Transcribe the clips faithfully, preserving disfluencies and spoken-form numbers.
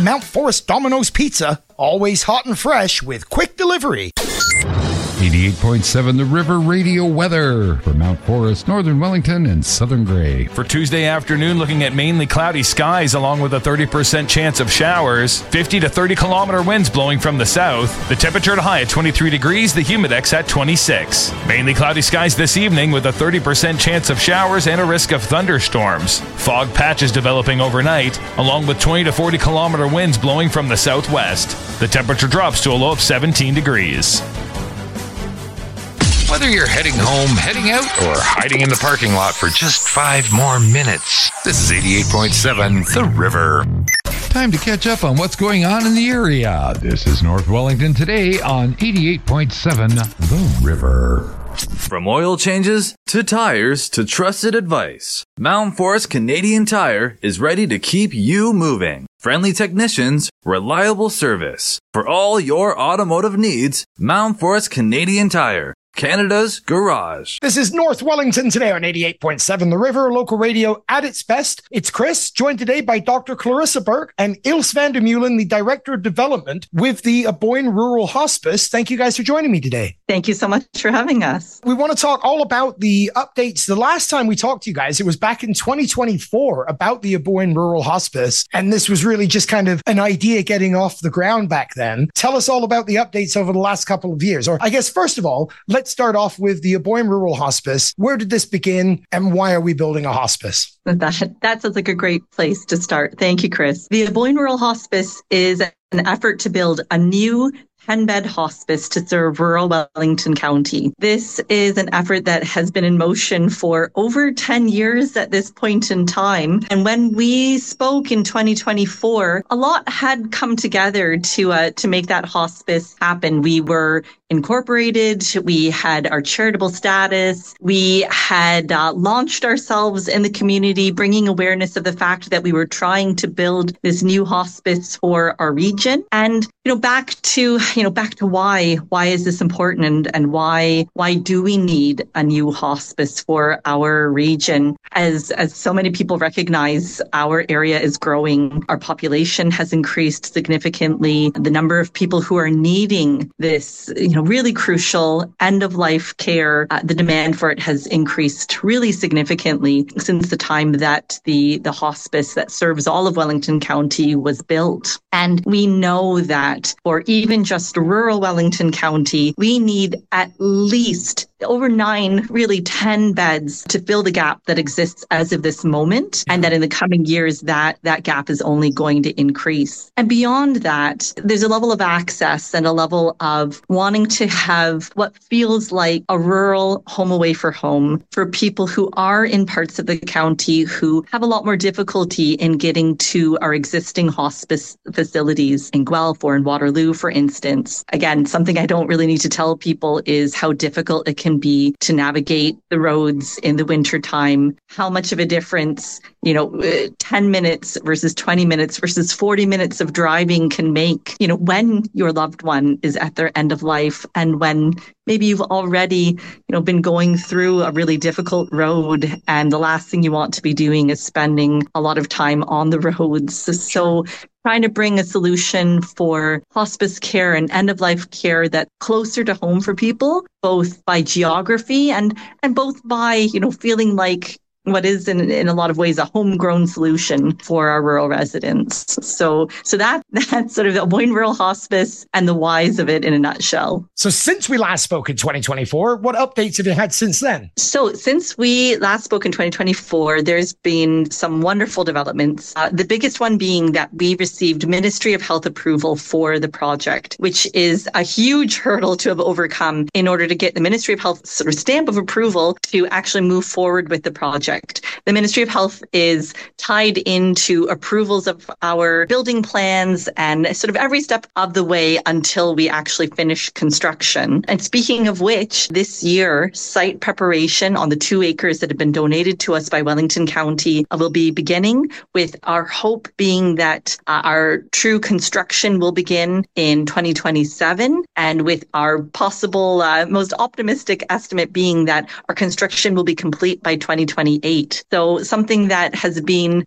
Mount Forest Domino's Pizza, always hot and fresh with quick delivery. eighty-eight point seven The River Radio weather for Mount Forest, Northern Wellington, and Southern Grey. For Tuesday afternoon, looking at mainly cloudy skies along with a thirty percent chance of showers. fifty to thirty kilometer winds blowing from the south. The temperature to high at twenty-three degrees, the humidex at twenty-six. Mainly cloudy skies this evening with a thirty percent chance of showers and a risk of thunderstorms. Fog patches developing overnight, along with twenty to forty kilometer winds blowing from the southwest. The temperature drops to a low of seventeen degrees. Whether you're heading home, heading out, or hiding in the parking lot for just five more minutes, this is eighty-eight point seven The River. Time to catch up on what's going on in the area. This is North Wellington today on eighty-eight point seven The River. From oil changes to tires to trusted advice, Mount Forest Canadian Tire is ready to keep you moving. Friendly technicians, reliable service. For all your automotive needs, Mount Forest Canadian Tire, Canada's garage. This is North Wellington today on eighty-eight point seven The River, local radio at its best. It's Chris, joined today by Doctor Clarissa Burke and Ilse van der Meulen, the Director of Development with the Aboyne Rural Hospice. Thank you guys for joining me today. Thank you so much for having us. We want to talk all about the updates. The last time we talked to you guys, it was back in twenty twenty-four about the Aboyne Rural Hospice. And this was really just kind of an idea getting off the ground back then. Tell us all about the updates over the last couple of years. Or I guess, first of all, let's start off with the Aboyne Rural Hospice. Where did this begin and why are we building a hospice? That, that sounds like a great place to start. Thank you, Chris. The Aboyne Rural Hospice is an effort to build a new ten-bed hospice to serve rural Wellington County. This is an effort that has been in motion for over ten years at this point in time. And when we spoke in twenty twenty-four, a lot had come together to uh, to make that hospice happen. We were incorporated, we had our charitable status, we had uh, launched ourselves in the community, bringing awareness of the fact that we were trying to build this new hospice for our region. And, you know, back to, you know, back to why, why is this important and, and why, why do we need a new hospice for our region? As, as so many people recognize, our area is growing. Our population has increased significantly. The number of people who are needing this, you know, really crucial end-of-life care, uh, the demand for it has increased really significantly since the time that the, the hospice that serves all of Wellington County was built. And we know that for even just rural Wellington County, we need at least over nine, really ten beds to fill the gap that exists as of this moment. And that in the coming years, that, that gap is only going to increase. And beyond that, there's a level of access and a level of wanting to have what feels like a rural home away for home for people who are in parts of the county who have a lot more difficulty in getting to our existing hospice facilities in Guelph or in Waterloo, for instance. Again, something I don't really need to tell people is how difficult it can be to navigate the roads in the wintertime, how much of a difference, you know, ten minutes versus twenty minutes versus forty minutes of driving can make, you know, when your loved one is at their end of life and when maybe you've already, you know, been going through a really difficult road and the last thing you want to be doing is spending a lot of time on the roads. So trying to bring a solution for hospice care and end-of-life care that's closer to home for people, both by geography and and both by, you know, feeling like what is in, in a lot of ways a homegrown solution for our rural residents. So so that that's sort of the Aboyne Rural Hospice and the whys of it in a nutshell. So since we last spoke in twenty twenty-four, what updates have you had since then? So since we last spoke in twenty twenty-four, there's been some wonderful developments. Uh, the biggest one being that we received Ministry of Health approval for the project, which is a huge hurdle to have overcome in order to get the Ministry of Health sort of stamp of approval to actually move forward with the project. The Ministry of Health is tied into approvals of our building plans and sort of every step of the way until we actually finish construction. And speaking of which, this year, site preparation on the two acres that have been donated to us by Wellington County will be beginning, with our hope being that uh, our true construction will begin in twenty twenty-seven, and with our possible uh, most optimistic estimate being that our construction will be complete by twenty twenty-eight. So something that has been sort of a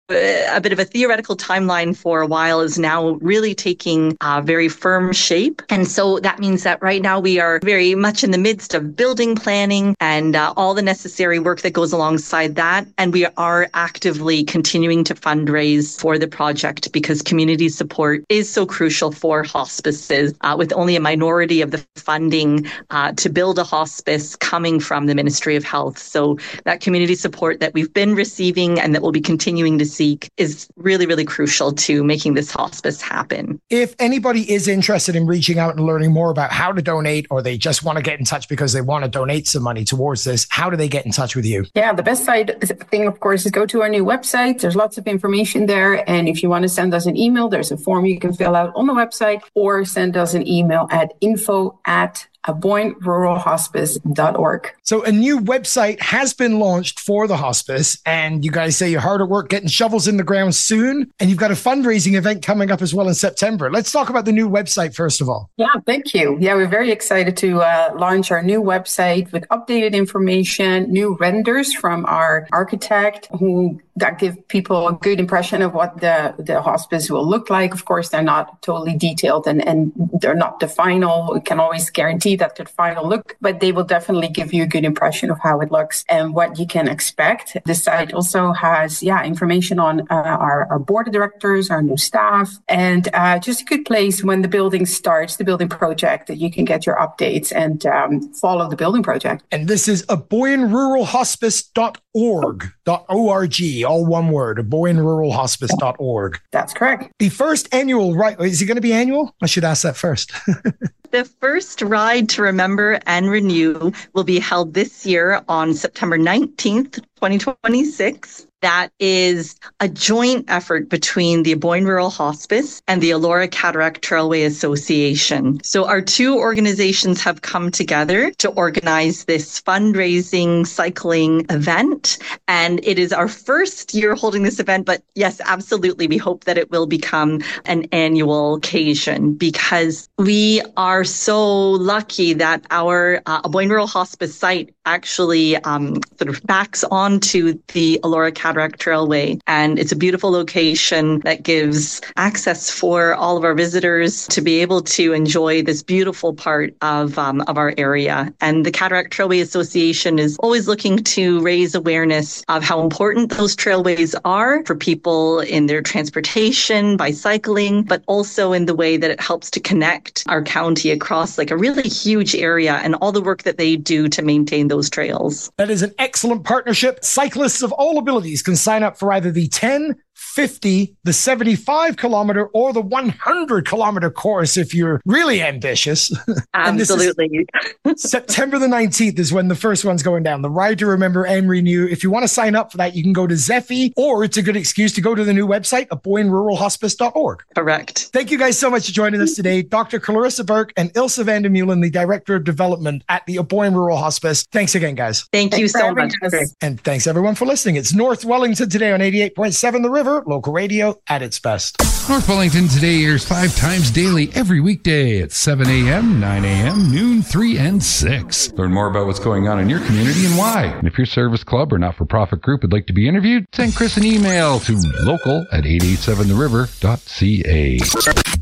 a bit of a theoretical timeline for a while is now really taking a very firm shape. And so that means that right now we are very much in the midst of building planning and uh, all the necessary work that goes alongside that. And we are actively continuing to fundraise for the project because community support is so crucial for hospices, uh, with only a minority of the funding uh, to build a hospice coming from the Ministry of Health. So that community support that we've been receiving and that we'll be continuing to seek is really, really crucial to making this hospice happen. If anybody is interested in reaching out and learning more about how to donate, or they just want to get in touch because they want to donate some money towards this, how do they get in touch with you? Yeah, the best side thing, of course, is go to our new website. There's lots of information there. And if you want to send us an email, there's a form you can fill out on the website, or send us an email at info at aboyne rural hospice dot org. So a new website has been launched for the hospice, and you guys say you're hard at work getting shovels in the ground soon, and you've got a fundraising event coming up as well in September. Let's talk about the new website first of all. Yeah, thank you. Yeah, we're very excited to uh, launch our new website with updated information, new renders from our architect who that give people a good impression of what the, the hospice will look like. Of course, they're not totally detailed and, and they're not the final. We can always guarantee that the final look, but they will definitely give you a good impression of how it looks and what you can expect. The site also has, yeah, information on uh, our, our board of directors, our new staff, and uh, just a good place when the building starts, the building project, that you can get your updates and um, follow the building project. And this is aboyne rural hospice dot org, .org, all one word, aboyne rural hospice dot org. That's correct. The first annual, right? Is it going to be annual? I should ask that first. The first Ride to Remember and Renew will be held this year on September nineteenth, twenty twenty-six. That is a joint effort between the Aboyne Rural Hospice and the Elora Cataract Trailway Association. So our two organizations have come together to organize this fundraising cycling event. And it is our first year holding this event. But yes, absolutely, we hope that it will become an annual occasion because we are so lucky that our uh, Aboyne Rural Hospice site actually um, sort of backs onto the Elora Cataract Trailway. And it's a beautiful location that gives access for all of our visitors to be able to enjoy this beautiful part of, um, of our area. And the Cataract Trailway Association is always looking to raise awareness of how important those trailways are for people in their transportation, by cycling, but also in the way that it helps to connect our county across like a really huge area and all the work that they do to maintain those trails. That is an excellent partnership. Cyclists of all abilities can sign up for either the ten, fifty, the seventy-five kilometer, or the one hundred kilometer course if you're really ambitious. Absolutely. September the nineteenth is when the first one's going down. The Ride to Remember and Renew. If you want to sign up for that, you can go to Zephy, or it's a good excuse to go to the new website, aboyne rural hospice dot org. Correct. Thank you guys so much for joining us today. Doctor Clarissa Burke and Ilse van der Meulen, the Director of Development at the Aboyne Rural Hospice. Thanks again, guys. Thank you so much. And thanks everyone for listening. It's North Wellington Today on eighty-eight point seven The River, local radio at its best. North Wellington Today airs five times daily every weekday at seven a.m., nine a.m., noon, three, and six. Learn more about what's going on in your community and why. And if your service club or not-for-profit group would like to be interviewed, send Chris an email to local at eight eight seven the river dot c a.